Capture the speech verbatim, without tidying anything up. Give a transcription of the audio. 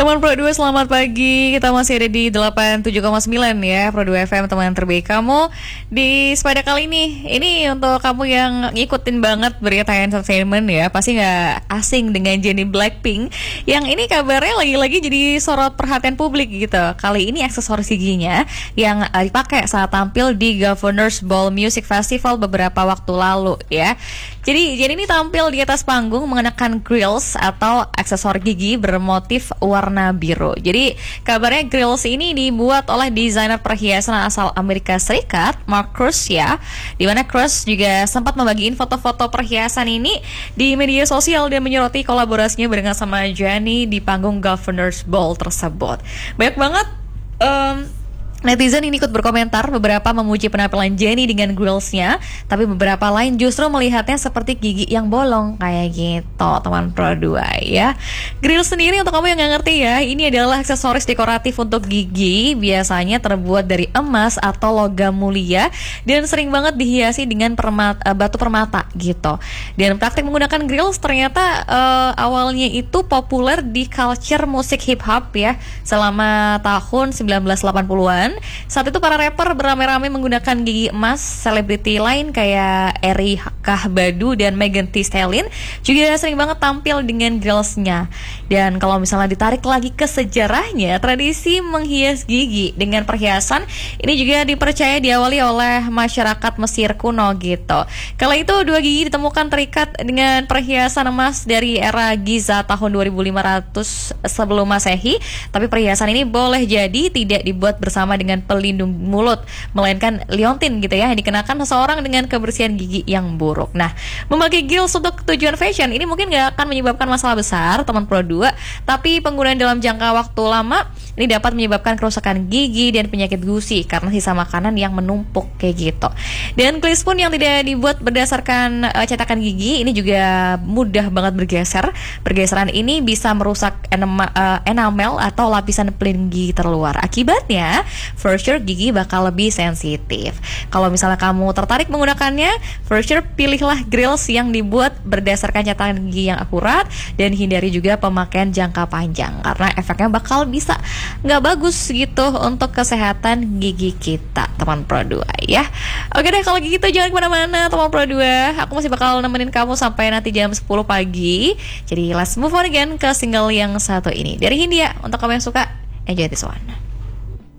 Teman Pro dua, selamat pagi. Kita masih ada di delapan puluh tujuh koma sembilan ya, Pro dua F M, teman terbaik kamu. Di Sepeda kali ini, ini untuk kamu yang ngikutin banget berita entertainment ya, pasti gak asing dengan Jennie Blackpink. Yang ini kabarnya lagi-lagi jadi sorot perhatian publik gitu. Kali ini aksesoris giginya yang uh, dipakai saat tampil di Governor's Ball Music Festival beberapa waktu lalu ya. Jadi Jennie ini tampil di atas panggung mengenakan grills atau aksesoris gigi bermotif warna biru. Jadi kabarnya grills ini dibuat oleh desainer perhiasan asal Amerika Serikat, Mark Cruz ya. Dimana Cruz juga sempat membagiin foto-foto perhiasan ini di media sosial dan menyoroti kolaborasinya barengan sama Jennie di panggung Governor's Ball tersebut. Banyak banget um, netizen ini ikut berkomentar, beberapa memuji penampilan Jennie dengan grillsnya, tapi beberapa lain justru melihatnya seperti gigi yang bolong kayak gitu, teman Pro dua ya. Grill sendiri untuk kamu yang gak ngerti ya, ini adalah aksesoris dekoratif untuk gigi, biasanya terbuat dari emas atau logam mulia dan sering banget dihiasi dengan permata, batu permata gitu. Dan praktik menggunakan grills ternyata uh, awalnya itu populer di culture musik hip hop ya, selama tahun sembilan belas delapan puluhan. Saat itu para rapper beramai-ramai menggunakan gigi emas. Selebriti lain kayak Erykah Badu dan Megan Thee Stallion juga sering banget tampil dengan grillsnya. Dan kalau misalnya ditarik lagi ke sejarahnya, tradisi menghias gigi dengan perhiasan ini juga dipercaya diawali oleh masyarakat Mesir kuno gitu. Kala itu dua gigi ditemukan terikat dengan perhiasan emas dari era Giza tahun dua ribu lima ratus sebelum Masehi. Tapi perhiasan ini boleh jadi tidak dibuat bersama dengan pelindung mulut, melainkan liontin gitu ya, yang dikenakan seseorang dengan kebersihan gigi yang buruk. Nah, memakai grills untuk tujuan fashion ini mungkin gak akan menyebabkan masalah besar, teman Pro dua, tapi penggunaan dalam jangka waktu lama ini dapat menyebabkan kerusakan gigi dan penyakit gusi karena sisa makanan yang menumpuk kayak gitu. Dan clips pun yang tidak dibuat berdasarkan uh, cetakan gigi ini juga mudah banget bergeser. Pergeseran ini bisa merusak enema, uh, enamel atau lapisan pelindung gigi terluar. Akibatnya for sure gigi bakal lebih sensitif. Kalau misalnya kamu tertarik menggunakannya, for sure pilihlah grills yang dibuat berdasarkan cetakan gigi yang akurat dan hindari juga pemakaian jangka panjang karena efeknya bakal bisa nggak bagus gitu untuk kesehatan gigi kita, teman Pro dua ya. Oke deh, kalau gitu jangan kemana-mana, teman Pro dua. Aku masih bakal nemenin kamu sampai nanti jam sepuluh pagi. Jadi let's move on again ke single yang satu ini dari Hindia. Untuk kamu yang suka, enjoy this one.